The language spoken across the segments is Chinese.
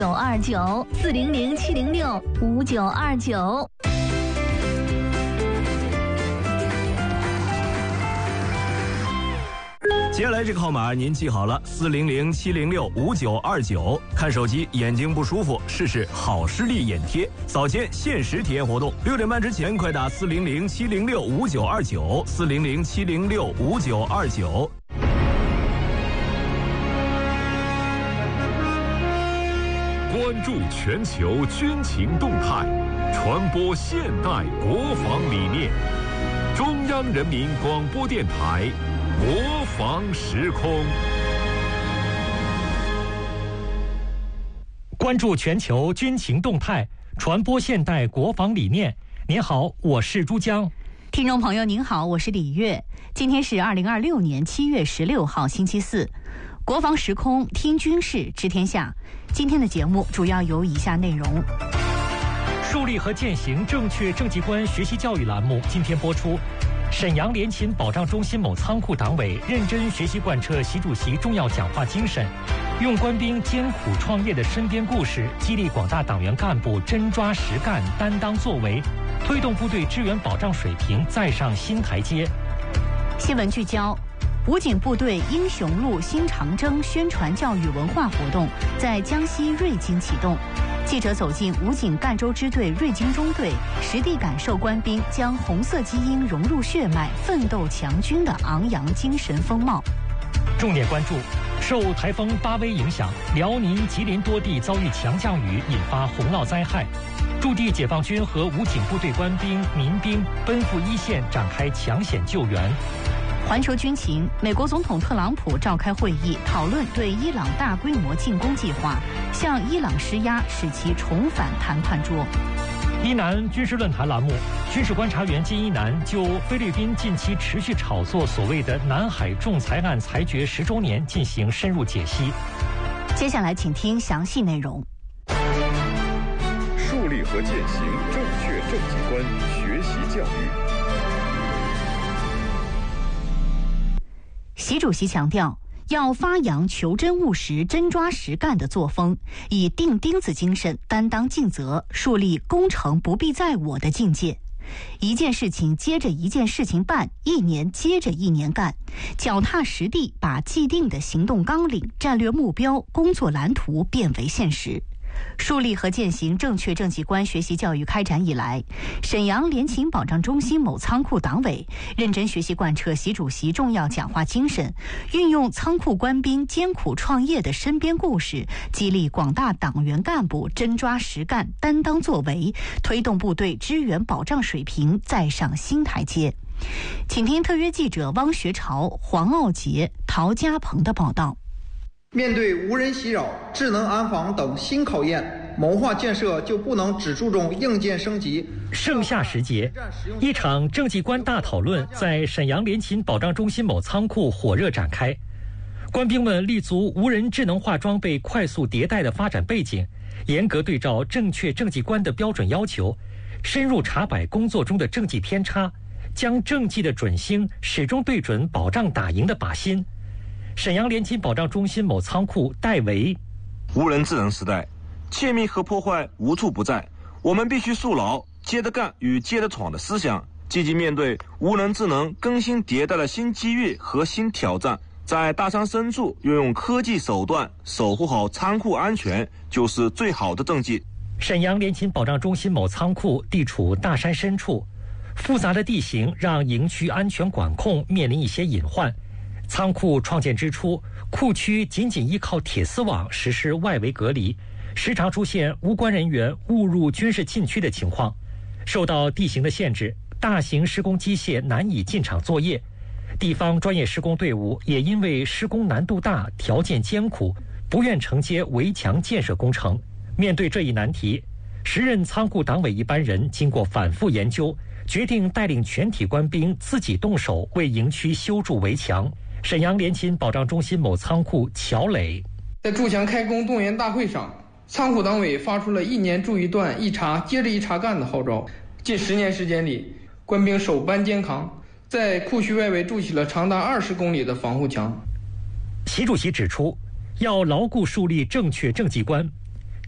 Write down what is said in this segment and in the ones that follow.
929-400-706-5929。 接下来这个号码您记好了，400-706-5929。看手机眼睛不舒服，试试好视力眼贴，早间限时体验活动，6点半之前快打400-706-5929，400-706-5929。 关注全球军情动态，传播现代国防理念。中央人民广播电台国防时空。 关注全球军情动态，传播现代国防理念。您好，我是珠江。 听众朋友您好，我是李月。今天是2026年7月16号星期四，国防时空听军事知天下。今天的节目主要有以下内容： 树立和践行正确政绩观学习教育栏目今天播出。沈阳联勤保障中心某仓库党委认真学习贯彻习主席重要讲话精神，用官兵艰苦创业的身边故事，激励广大党员干部真抓实干、担当作为，推动部队支援保障水平再上新台阶。 新闻聚焦：武警部队英雄路新长征宣传教育文化活动在江西瑞金启动。记者走进武警赣州支队瑞金中队，实地感受官兵将红色基因融入血脉、奋斗强军的昂扬精神风貌。 重点关注：受台风巴威影响，辽宁、吉林多地遭遇强降雨，引发洪涝灾害。驻地解放军和武警部队官兵、民兵奔赴一线，展开抢险救援。 环球军情：美国总统特朗普召开会议，讨论对伊朗大规模进攻计划，向伊朗施压，使其重返谈判桌。 伊南军事论坛栏目，军事观察员金一南就菲律宾近期持续炒作所谓的南海仲裁案裁决10周年进行深入解析。 接下来请听详细内容。 树立和践行正确政绩观学习教育。 习主席强调，要发扬求真务实、真抓实干的作风，以钉钉子精神担当尽责，树立攻城不必在我的境界。一件事情接着一件事情办，一年接着一年干，脚踏实地把既定的行动纲领、战略目标、工作蓝图变为现实。树立和践行正确政绩观学习教育开展以来，沈阳联勤保障中心某仓库党委认真学习贯彻习主席重要讲话精神，运用仓库官兵艰苦创业的身边故事，激励广大党员干部真抓实干、担当作为，推动部队支援保障水平再上新台阶。请听特约记者汪学潮、黄傲杰、陶家鹏的报道。 面对无人袭扰、智能安防等新考验，谋划建设就不能只注重硬件升级。 盛夏时节，一场政绩观大讨论在沈阳联勤保障中心某仓库火热展开。官兵们立足无人智能化装备快速迭代的发展背景，严格对照正确政绩观的标准要求，深入查摆工作中的政绩偏差，将政绩的准星始终对准保障打赢的靶心。沈阳联勤保障中心某仓库代为： 无人智能时代，窃密和破坏无处不在，我们必须树牢接着干与接着闯的思想，积极面对无人智能更新迭代的新机遇和新挑战，在大山深处运用科技手段守护好仓库安全，就是最好的政绩。 沈阳联勤保障中心某仓库地处大山深处，复杂的地形让营区安全管控面临一些隐患。仓库创建之初，库区仅仅依靠铁丝网实施外围隔离，时常出现无关人员误入军事禁区的情况。受到地形的限制，大型施工机械难以进场作业，地方专业施工队伍也因为施工难度大、条件艰苦，不愿承接围墙建设工程。面对这一难题，时任仓库党委一班人经过反复研究，决定带领全体官兵自己动手为营区修筑围墙。沈阳联勤保障中心某仓库乔磊在筑墙开工动员大会上，仓库党委发出了一年筑一段、一茬接着一茬干的号召。近10年时间里，官兵手搬肩扛，在库区外围筑起了长达20公里的防护墙。 习主席指出，要牢固树立正确政绩观，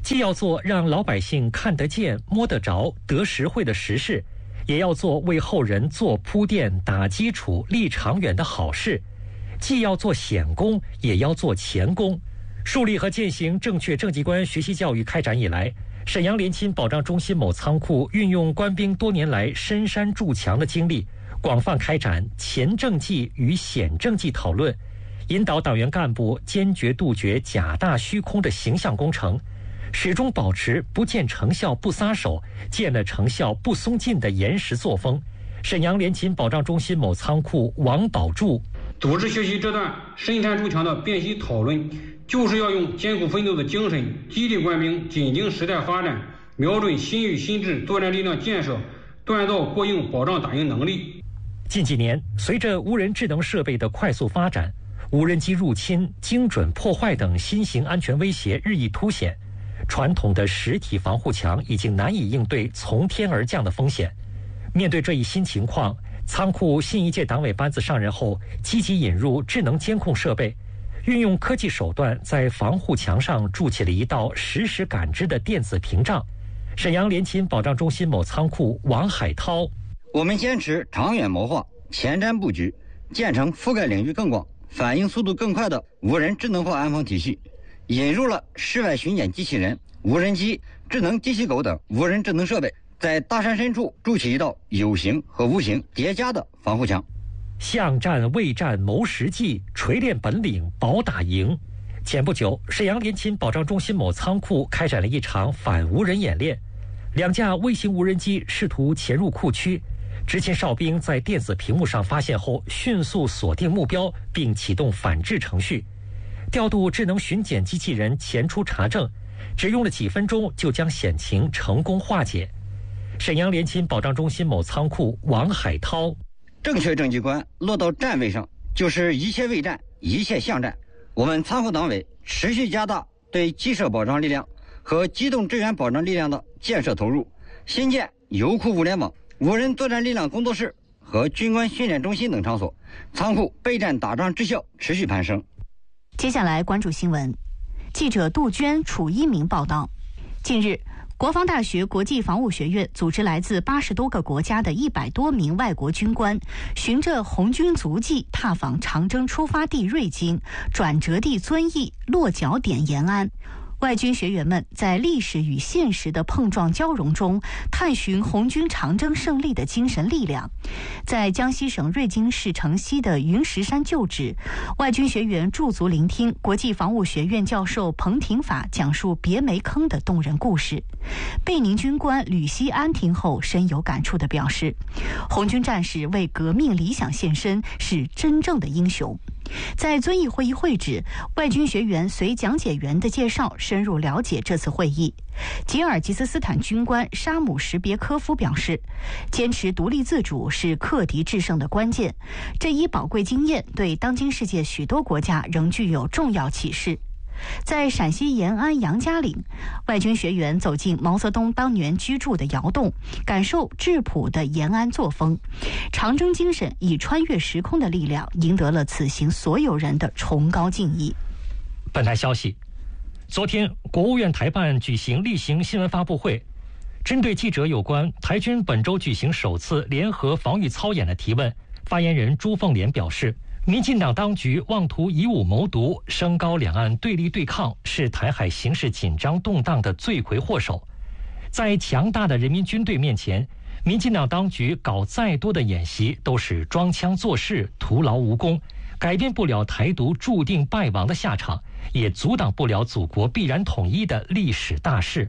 既要做让老百姓看得见、摸得着、得实惠的实事，也要做为后人做铺垫、打基础、立长远的好事。既要做显功，也要做前功。树立和践行正确政绩观学习教育开展以来，沈阳联勤保障中心某仓库运用官兵多年来深山筑墙的经历，广泛开展前政绩与显政绩讨论，引导党员干部坚决杜绝假大虚空的形象工程，始终保持不见成效不撒手，见了成效不松劲的严实作风。沈阳联勤保障中心某仓库王宝柱， 组织学习这段深山筑墙的辨析讨论，就是要用艰苦奋斗的精神，激励官兵紧盯时代发展，瞄准新域新制作战力量建设，锻造过硬保障打赢能力。 近几年，随着无人智能设备的快速发展，无人机入侵、精准破坏等新型安全威胁日益凸显，传统的实体防护墙已经难以应对从天而降的风险。面对这一新情况，仓库新一届党委班子上任后，积极引入智能监控设备，运用科技手段在防护墙上筑起了一道实时感知的电子屏障。沈阳联勤保障中心某仓库王海涛， 我们坚持长远谋划、前瞻布局，建成覆盖领域更广、反应速度更快的无人智能化安防体系，引入了室外巡检机器人、无人机、智能机器狗等无人智能设备，在大山深处筑起一道有形和无形叠加的防护墙。 巷战、未战谋实际，锤炼本领保打赢。前不久，沈阳联勤保障中心某仓库开展了一场反无人演练，2架微型无人机试图潜入库区，执勤哨兵在电子屏幕上发现后，迅速锁定目标并启动反制程序，调度智能巡检机器人前出查证，只用了几分钟就将险情成功化解。沈阳联勤保障中心某仓库王海涛， 正确政绩观落到站位上，就是一切为战，一切向战。我们仓库党委持续加大对机设保障力量和机动支援保障力量的建设投入，新建油库物联网、无人作战力量工作室和军官训练中心等场所，仓库备战打仗绩效持续攀升。 接下来关注新闻，记者杜鹃、楚一鸣报道。近日，国防大学国际防务学院组织来自80多个国家的100多名外国军官，循着红军足迹踏访长征出发地瑞金、转折地遵义、落脚点延安。外军学员们在历史与现实的碰撞交融中，探寻红军长征胜利的精神力量。在江西省瑞金市城西的云石山旧址，外军学员驻足聆听国际防务学院教授彭廷法讲述别梅坑的动人故事。贝宁军官吕锡安听后深有感触地表示，红军战士为革命理想献身，是真正的英雄。在遵义会议会址，外军学员随讲解员的介绍深入了解这次会议。吉尔吉斯斯坦军官沙姆什别科夫表示，坚持独立自主是克敌制胜的关键。这一宝贵经验对当今世界许多国家仍具有重要启示。在陕西延安杨家岭，外军学员走进毛泽东当年居住的窑洞，感受质朴的延安作风。长征精神以穿越时空的力量，赢得了此行所有人的崇高敬意。 本台消息，昨天国务院台办举行例行新闻发布会，针对记者有关台军本周举行首次联合防御操演的提问，发言人朱凤莲表示，民进党当局妄图以武谋独，升高两岸对立对抗，是台海形势紧张动荡的罪魁祸首。在强大的人民军队面前，民进党当局搞再多的演习都是装腔作势，徒劳无功，改变不了台独注定败亡的下场，也阻挡不了祖国必然统一的历史大势。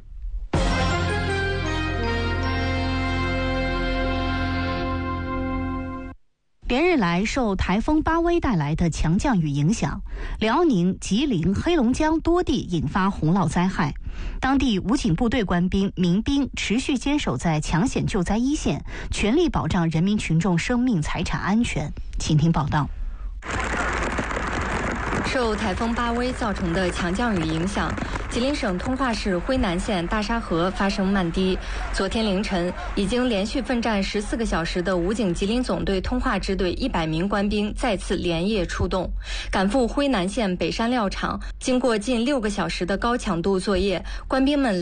连日来，受台风巴威带来的强降雨影响，辽宁、吉林、黑龙江多地引发洪涝灾害。当地武警部队官兵、民兵持续坚守在抢险救灾一线，全力保障人民群众生命财产安全。请听报道。 受台风巴威造成的强降雨影响，吉林省通化市辉南县大沙河发生漫堤。昨天凌晨，已经连续奋战14个小时的武警吉林总队通化支队100名官兵再次连夜出动，赶赴辉南县北山料场。经过近6个小时的高强度作业，官兵们